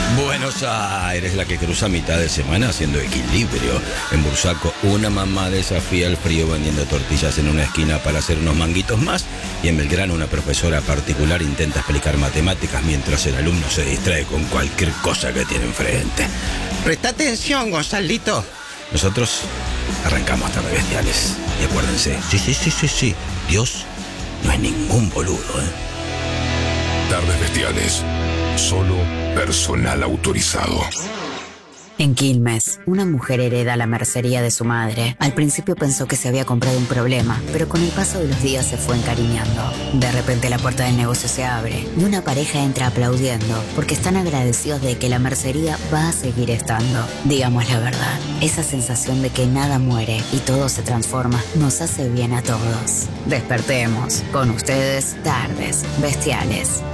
Buenos Aires, la que cruza mitad de semana haciendo equilibrio. En Bursaco, una mamá desafía el frío vendiendo tortillas en una esquina para hacer unos manguitos más. Y en Belgrano, una profesora particular intenta explicar matemáticas mientras el alumno se distrae con cualquier cosa que tiene enfrente. Presta atención, Gonzalito. Nosotros arrancamos Tardes Bestiales. Y acuérdense, sí. Dios no es ningún boludo, Tardes Bestiales. Solo personal autorizado. En Quilmes, una mujer hereda la mercería de su madre. Al principio pensó que se había comprado un problema, pero con el paso de los días se fue encariñando. De repente la puerta del negocio se abre y una pareja entra aplaudiendo porque están agradecidos de que la mercería va a seguir estando. Digamos la verdad, esa sensación de que nada muere y todo se transforma nos hace bien a todos. Despertemos. Con ustedes, Tardes Bestiales.